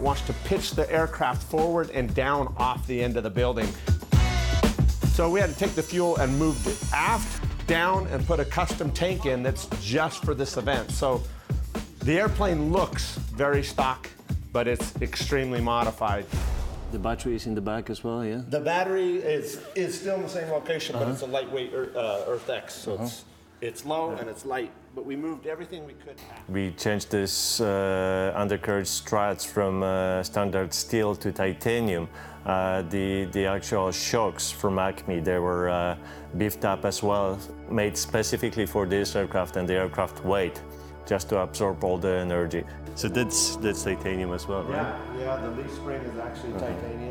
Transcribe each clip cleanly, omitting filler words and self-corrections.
wants to pitch the aircraft forward and down off the end of the building. So we had to take the fuel and move it aft, down, and put a custom tank in that's just for this event. So the airplane looks very stock, but it's extremely modified. The battery is in the back as well, yeah? The battery is still in the same location, but it's a lightweight EarthX, so it's low and it's light. But we moved everything we could. We changed this undercarriage struts from standard steel to titanium. The actual shocks from Acme, they were beefed up as well, made specifically for this aircraft and the aircraft weight, just to absorb all the energy. So that's titanium as well, right? Yeah, the leaf spring is actually titanium.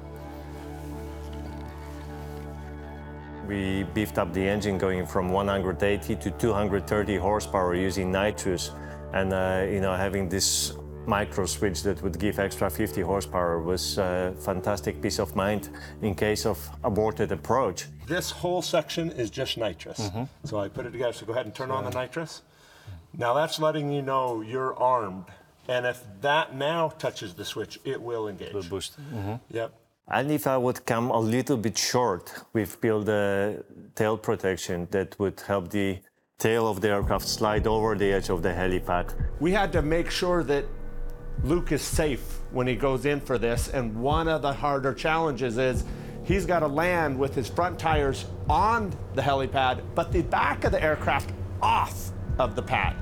We beefed up the engine going from 180 to 230 horsepower using nitrous, and having this micro switch that would give extra 50 horsepower was a fantastic peace of mind in case of aborted approach. This whole section is just nitrous. So I put it together, so go ahead and turn on the nitrous. Now that's letting you know you're armed, and if that now touches the switch, it will engage. The boost. Yep. And if I would come a little bit short, we've built a tail protection that would help the tail of the aircraft slide over the edge of the helipad. We had to make sure that Luke is safe when he goes in for this, and one of the harder challenges is he's got to land with his front tires on the helipad, but the back of the aircraft off of the pad.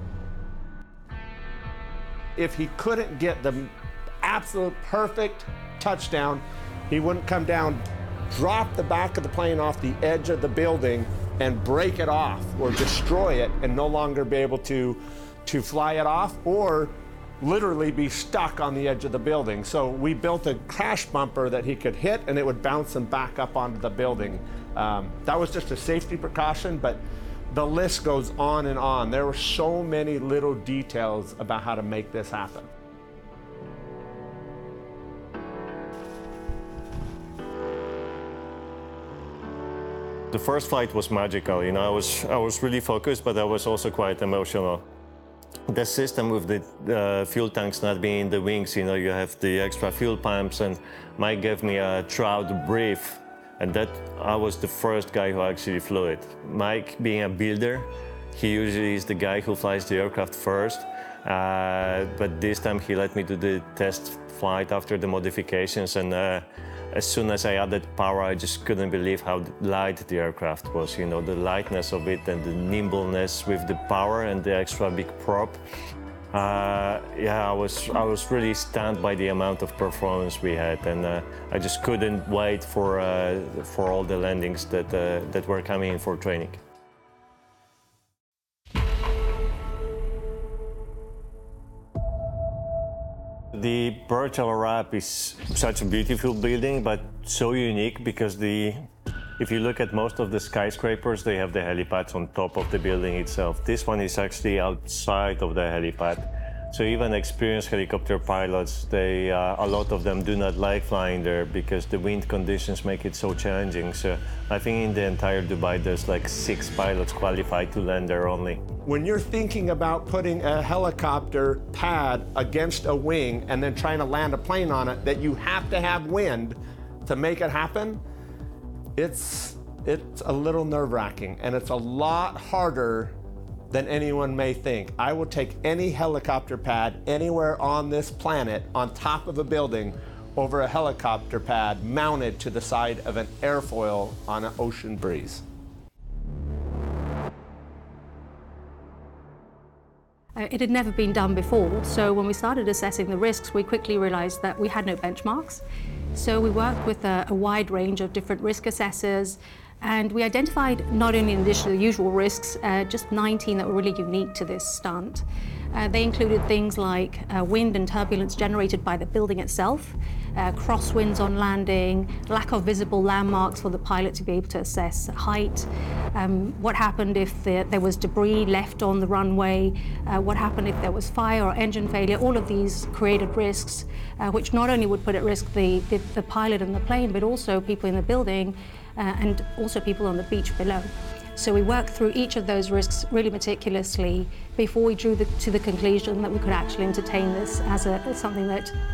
If he couldn't get the absolute perfect touchdown, he wouldn't come down, drop the back of the plane off the edge of the building and break it off or destroy it and no longer be able to fly it off, or literally be stuck on the edge of the building. So we built a crash bumper that he could hit and it would bounce him back up onto the building. That was just a safety precaution, but the list goes on and on. There were so many little details about how to make this happen. The first flight was magical. I was really focused, but I was also quite emotional. The system with the fuel tanks not being in the wings, you have the extra fuel pumps, and Mike gave me a throughout brief, and that I was the first guy who actually flew it. Mike, being a builder, he usually is the guy who flies the aircraft first, but this time he let me do the test flight after the modifications, and as soon as I added power, I just couldn't believe how light the aircraft was. The lightness of it and the nimbleness with the power and the extra big prop. I was really stunned by the amount of performance we had, and I just couldn't wait for all the landings that were coming in for training. The Burj Al Arab is such a beautiful building, but so unique because if you look at most of the skyscrapers, they have the helipads on top of the building itself. This one is actually outside of the helipad. So even experienced helicopter pilots, a lot of them do not like flying there because the wind conditions make it so challenging. So I think in the entire Dubai, there's like 6 pilots qualified to land there only. When you're thinking about putting a helicopter pad against a wing and then trying to land a plane on it, that you have to have wind to make it happen, it's a little nerve-wracking, and it's a lot harder than anyone may think. I will take any helicopter pad anywhere on this planet on top of a building over a helicopter pad mounted to the side of an airfoil on an ocean breeze. It had never been done before, so when we started assessing the risks, we quickly realized that we had no benchmarks. So we worked with a wide range of different risk assessors, and we identified not only the usual risks, just 19 that were really unique to this stunt. They included things like wind and turbulence generated by the building itself, crosswinds on landing, lack of visible landmarks for the pilot to be able to assess height, what happened if there was debris left on the runway, what happened if there was fire or engine failure. All of these created risks, which not only would put at risk the pilot and the plane, but also people in the building and also people on the beach below. So we worked through each of those risks really meticulously before we drew to the conclusion that we could actually entertain this as something that